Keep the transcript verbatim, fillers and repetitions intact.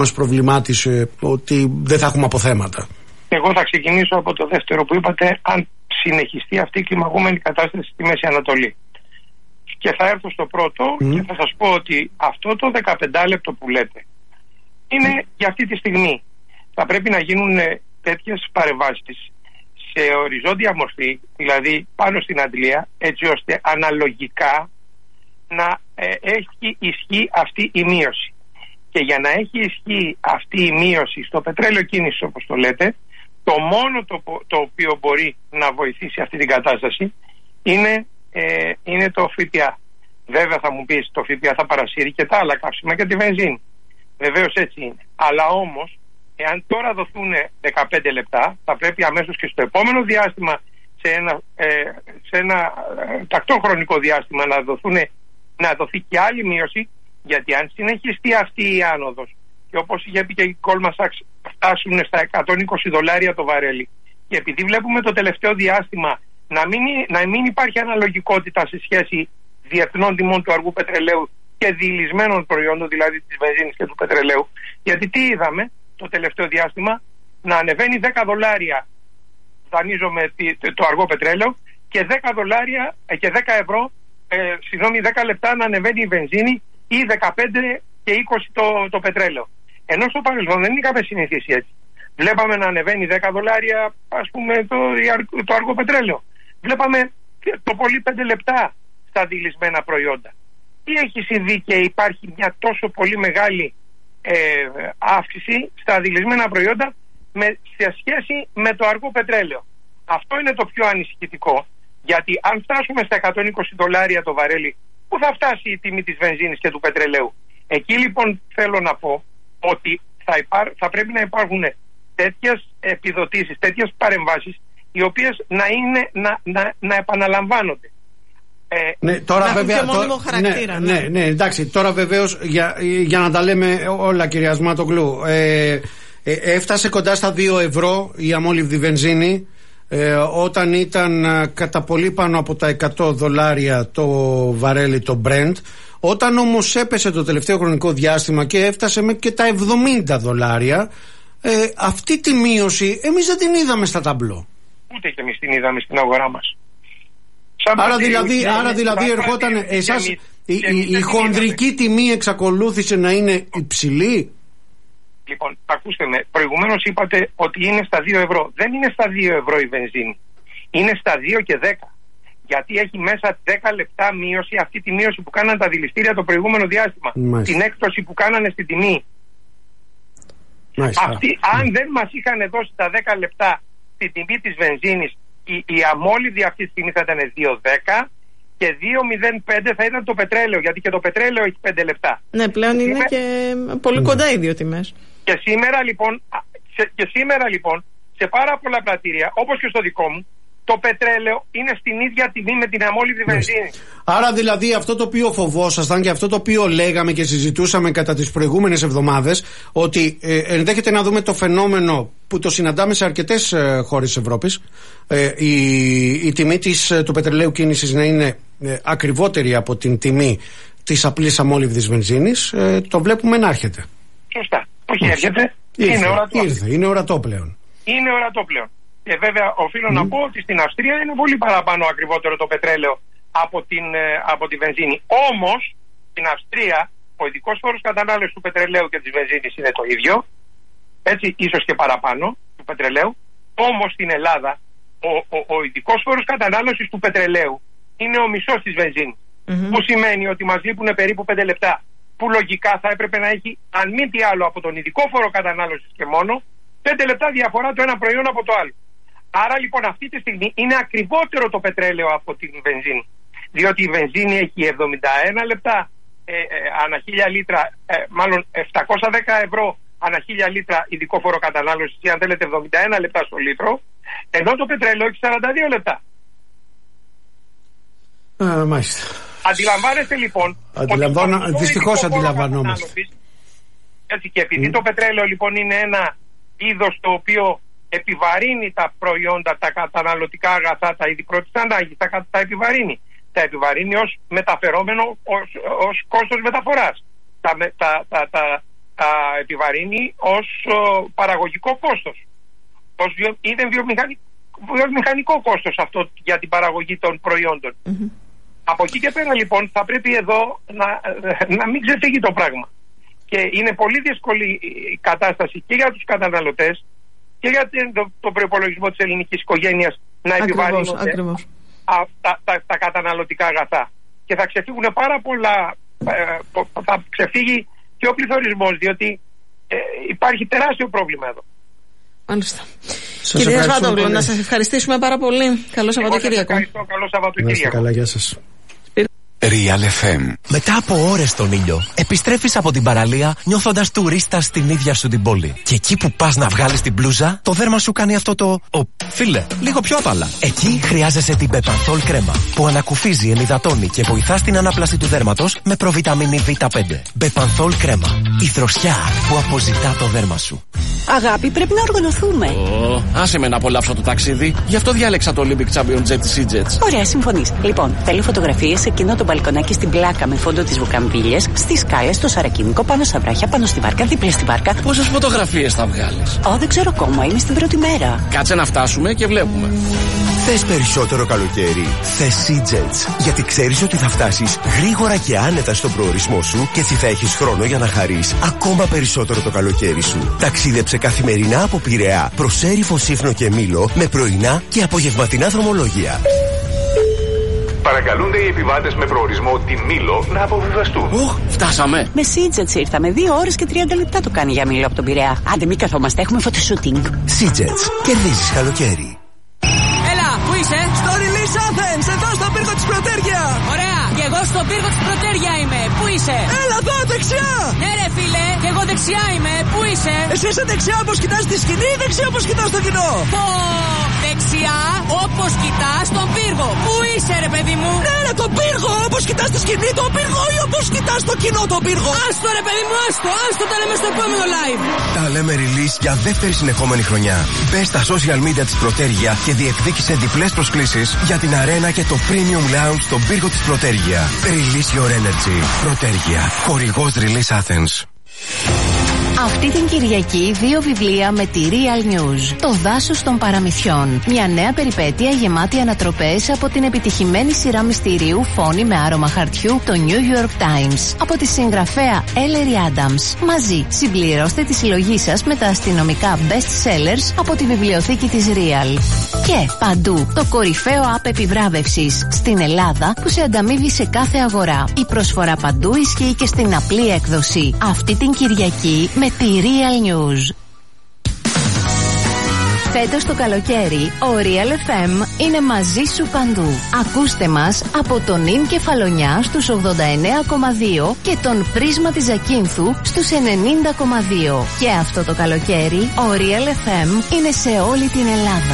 μας προβλημάτισε ότι δεν θα έχουμε αποθέματα? Εγώ θα ξεκινήσω από το δεύτερο που είπατε, αν συνεχιστεί αυτή η κλιμακούμενη κατάσταση στη Μέση Ανατολή. Και θα έρθω στο πρώτο mm. και θα σας πω ότι αυτό το δεκαπέντε λεπτό που λέτε είναι mm. για αυτή τη στιγμή. Θα πρέπει να γίνουν τέτοιες παρεμβάσεις σε οριζόντια μορφή, δηλαδή πάνω στην αντλία, έτσι ώστε αναλογικά να ε, έχει ισχύ αυτή η μείωση. Και για να έχει ισχύ αυτή η μείωση στο πετρέλαιο κίνησης, όπως το λέτε, το μόνο το, το οποίο μπορεί να βοηθήσει αυτή την κατάσταση είναι, ε, είναι το ΦΠΑ. Βέβαια θα μου πεις, το ΦΠΑ θα παρασύρει και τα άλλα καύσιμα και τη βενζίνη. Βεβαίως έτσι είναι. Αλλά όμως, εάν τώρα δοθούν δεκαπέντε λεπτά, θα πρέπει αμέσως και στο επόμενο διάστημα, σε ένα, ε, σε ένα ε, τακτό χρονικό διάστημα, να, δοθούν, να δοθεί και άλλη μείωση, γιατί αν συνεχιστεί αυτή η άνοδος, και όπως είχε πει και η Goldman Sachs, φτάσουν στα εκατόν είκοσι δολάρια το βαρέλι, και επειδή βλέπουμε το τελευταίο διάστημα να μην, να μην υπάρχει αναλογικότητα σε σχέση διεθνών τιμών του αργού πετρελαίου και διηλυσμένων προϊόντων, δηλαδή της βενζίνης και του πετρελαίου, γιατί τι είδαμε το τελευταίο διάστημα? Να ανεβαίνει δέκα δολάρια, δανείζομαι το αργό πετρέλαιο, και δέκα δολάρια και δέκα ευρώ, ε, συγγνώμη, δέκα λεπτά να ανεβαίνει η βενζίνη, ή δεκαπέντε και είκοσι το, το πετρέλαιο. Ενώ στο παρελθόν δεν είχαμε συνηθίσει έτσι. Βλέπαμε να ανεβαίνει δέκα δολάρια, ας πούμε, το, το αργό πετρέλαιο. Βλέπαμε το πολύ πέντε λεπτά στα διηλυσμένα προϊόντα. Τι έχει συμβεί και υπάρχει μια τόσο πολύ μεγάλη ε, αύξηση στα διηλυσμένα προϊόντα με, σε σχέση με το αργό πετρέλαιο? Αυτό είναι το πιο ανησυχητικό, γιατί αν φτάσουμε στα εκατόν είκοσι δολάρια το βαρέλι, πού θα φτάσει η τιμή της βενζίνης και του πετρελαίου? Εκεί λοιπόν θέλω να πω ότι θα, υπάρ, θα πρέπει να υπάρχουν τέτοιες επιδοτήσεις, τέτοιες παρεμβάσεις, οι οποίες να είναι να, να, να επαναλαμβάνονται. Ε, ναι, τώρα να βέβαια, και μόνιμο το, χαρακτήρα. Ναι, ναι, ναι, ναι, εντάξει, τώρα βεβαίως για, για να τα λέμε όλα, κυρία Σμάτογλου, ε, ε, έφτασε κοντά στα δύο ευρώ η αμόλυβδη βενζίνη, ε, όταν ήταν κατά πολύ πάνω από τα εκατό δολάρια το βαρέλι, το Brent. Όταν όμως έπεσε το τελευταίο χρονικό διάστημα και έφτασε με και τα εβδομήντα δολάρια, ε, αυτή τη μείωση εμείς δεν την είδαμε στα ταμπλό. Ούτε και εμείς την είδαμε στην αγορά μας. Άρα δηλαδή, άρα δηλαδή ερχόταν εσάς, η, η, η χονδρική τιμή εξακολούθησε να είναι υψηλή. Λοιπόν, ακούστε με, προηγουμένως είπατε ότι είναι στα δύο ευρώ. Δεν είναι στα δύο ευρώ η βενζίνη. Είναι στα δύο και δέκα. Γιατί έχει μέσα δέκα λεπτά μείωση, αυτή τη μείωση που κάνανε τα δηληστήρια το προηγούμενο διάστημα. Μάλιστα. Την έκπτωση που κάνανε στην τιμή. Αυτή, αν δεν μας είχαν δώσει τα δέκα λεπτά στην τιμή της βενζίνης, η, η αμόλυβδη αυτή τη στιγμή θα ήταν δύο δέκα και δύο μηδέν πέντε θα ήταν το πετρέλαιο, γιατί και το πετρέλαιο έχει πέντε λεπτά. Ναι, πλέον είναι Σήμε... και πολύ κοντά οι δύο τιμές. Και σήμερα λοιπόν, σε, και σήμερα λοιπόν σε πάρα πολλά πρατήρια, όπως και στο δικό μου, το πετρέλαιο είναι στην ίδια τιμή με την αμόλυβδη βενζίνη. Άρα δηλαδή αυτό το οποίο φοβόσασταν και αυτό το οποίο λέγαμε και συζητούσαμε κατά τις προηγούμενες εβδομάδες, ότι ε, ενδέχεται να δούμε το φαινόμενο που το συναντάμε σε αρκετές ε, χώρες της Ευρώπης, ε, η, η τιμή της, ε, του πετρελαίου κίνησης να είναι ε, ακριβότερη από την τιμή της απλής αμόλυβδης βενζίνης, ε, το βλέπουμε να έρχεται. Σωστά. Όχι έρχεται, ήρθε, είναι ορατό. Ήρθε, είναι ορατό πλέον. Είναι ορατό πλέον. Και βέβαια οφείλω mm. να πω ότι στην Αυστρία είναι πολύ παραπάνω ακριβότερο το πετρέλαιο από, την, από τη βενζίνη. Όμως στην Αυστρία ο ειδικός φόρος κατανάλωσης του πετρελαίου και της βενζίνης είναι το ίδιο, έτσι, ίσως και παραπάνω του πετρελαίου. Όμως στην Ελλάδα ο, ο, ο ειδικός φόρος κατανάλωσης του πετρελαίου είναι ο μισός της βενζίνης. Mm-hmm. Που σημαίνει ότι μας λείπουν περίπου πέντε λεπτά. Που λογικά θα έπρεπε να έχει, αν μη τι άλλο, από τον ειδικό φόρο κατανάλωσης και μόνο, πέντε λεπτά διαφορά το ένα προϊόν από το άλλο. Άρα λοιπόν αυτή τη στιγμή είναι ακριβότερο το πετρέλαιο από την βενζίνη. Διότι η βενζίνη έχει εβδομήντα ένα λεπτά ε, ε, ανά χίλια λίτρα, ε, μάλλον επτακόσια δέκα ευρώ ανά χίλια λίτρα ειδικό φόρο κατανάλωσης, ή αν θέλετε εβδομήντα ένα λεπτά στο λίτρο, ενώ το πετρέλαιο έχει σαράντα δύο λεπτά. Α, μάλιστα. Αντιλαμβάνεστε λοιπόν. Αντιλαμβάνω, δυστυχώς αντιλαμβανόμαστε. Έτσι, και επειδή mm. το πετρέλαιο λοιπόν είναι ένα είδος το οποίο επιβαρύνει τα προϊόντα, τα καταναλωτικά αγαθά, τα είδη πρώτης ανάγκης, τα, τα επιβαρύνει. Τα επιβαρύνει ως μεταφερόμενο, ως, ως κόστος μεταφοράς. Τα, τα, τα, τα, α, επιβαρύνει ως ο, παραγωγικό κόστος. Ως βιο, είναι βιομηχανικό, βιομηχανικό κόστος αυτό για την παραγωγή των προϊόντων. Mm-hmm. Από εκεί και πέρα λοιπόν θα πρέπει εδώ να, να μην ξεφύγει το πράγμα. Και είναι πολύ δύσκολη η κατάσταση και για τους καταναλωτές και για το, το προϋπολογισμό της ελληνικής οικογένειας να επιβαρύνονται τα, τα, τα καταναλωτικά αγαθά. Και θα ξεφύγουν πάρα πολλά, ε, θα ξεφύγει και ο πληθωρισμός, διότι ε, υπάρχει τεράστιο πρόβλημα εδώ. Μάλιστα. Κυρία Σβάτογλου, να σας ευχαριστήσουμε πάρα πολύ. Καλό Σαββατοκύριακο. Ευχαριστώ, καλό Σαββατοκύριακο. Καλά, γεια σας. Real εφ εμ. Μετά από ώρες στον ήλιο, επιστρέφεις από την παραλία νιώθοντας τουρίστα στην ίδια σου την πόλη. Και εκεί που πας να βγάλεις την μπλούζα, το δέρμα σου κάνει αυτό το. Ο, φίλε, λίγο πιο απαλά. Εκεί χρειάζεσαι την Μπεπανθόλ κρέμα, που ανακουφίζει, ενυδατώνει και βοηθά στην ανάπλαση του δέρματος με προβιταμίνη βι πέντε. Μπεπανθόλ κρέμα. Η δροσιά που αποζητά το δέρμα σου. Αγάπη, πρέπει να οργανωθούμε. Oh, άσε με να απολαύσω το ταξίδι. Γι' αυτό διάλεξα το Olympic Champion Jet της Sea-Jets. Ωραία, συμφωνείς. Λοιπόν, θέλω φωτογραφίες σε εκείνο το μπαλκονάκι στην πλάκα με φόντο τις βουκαμβίλιες, στις σκάλες, στο σαρακίνικο, πάνω στα βράχια, πάνω στη βάρκα, δίπλα στη βάρκα. Πόσες φωτογραφίες θα βγάλεις? Ω, δεν ξέρω ακόμα, είμαι στην πρώτη μέρα. Κάτσε να φτάσουμε και βλέπουμε. Θες περισσότερο καλοκαίρι? Θες Sea-Jets. Γιατί ξέρεις ότι θα φτάσεις γρήγορα και άνετα στον προορισμό σου και έτσι θα έχεις χρόνο για να χαρείς ακόμα περισσότερο το καλοκαίρι σου. Ταξίδεψε καθημερινά από Πειραιά προς Έρυφο, Σύφνο και Μήλο με πρωινά και απογευματινά δρομολόγια. Παρακαλούνται οι επιβάτες με προορισμό τη Μήλο να αποβιβαστούν. Οχ, φτάσαμε. Με Sea-Jets ήρθαμε. Δύο ώρες και τριάντα λεπτά το κάνει για Μήλο από τον Πειραιά. Άντε, μην καθόμαστε, έχουμε φωτοσούτινγκ. Sea-Jets. Κερδίζεις καλοκαίρι. Έλα, πού είσαι? Στο Release Athens, εδώ στο πύργο της Πρωτέρια. Ωραία, και εγώ στο πύργο της Πρωτέρια είμαι. Πού είσαι? Έλα εδώ, δεξιά. Ναι ρε φίλε, και εγώ δεξιά είμαι. Πού είσαι? Εσύ είσαι δεξιά όπως κοιτάς τη σκηνή ή δεξιά όπως κοιτάς το κοινό? Πω, δεξιά όπως κοιτάς τον πύργο. Πού είσαι ρε παιδί μου? Ναι ρε, τον πύργο, όπως κοιτάς τη σκηνή τον πύργο ή όπως κοιτάς το κοινό τον πύργο? Άστο ρε παιδί μου, άστο, άστο, τα λέμε στο επόμενο live. Τα λέμε Release για δεύτερη συνεχόμενη χρονιά. Μπες στα social media της Πρωτέρια και διεκδίκησε διπλές προσκλήσεις για την αρένα και το Premium Lounge στον πύργο της Πρωτέρια. Release your energy. Πρωτέρια. Χορηγός Release Athens. Αυτή την Κυριακή δύο βιβλία με τη Real News. Το δάσος των παραμυθιών. Μια νέα περιπέτεια γεμάτη ανατροπές από την επιτυχημένη σειρά μυστηρίου Φόνη με άρωμα χαρτιού, το New York Times. Από τη συγγραφέα Ellery Adams. Μαζί συμπληρώστε τη συλλογή σας με τα αστυνομικά best sellers από τη βιβλιοθήκη της Real. Και παντού το κορυφαίο app επιβράβευσης στην Ελλάδα που σε ανταμείβει σε κάθε αγορά. Η προσφορά παντού ισχύει και στην απλή έκδοση. Αυτή την Κυριακή με τη Real News. Φέτος το καλοκαίρι, ο Real εφ εμ είναι μαζί σου παντού. Ακούστε μας από τον Ιν Κεφαλονιά στους ογδόντα εννέα κόμμα δύο και τον Πρίσμα της Ζακίνθου στους ενενήντα κόμμα δύο. Και αυτό το καλοκαίρι, ο Real εφ εμ είναι σε όλη την Ελλάδα.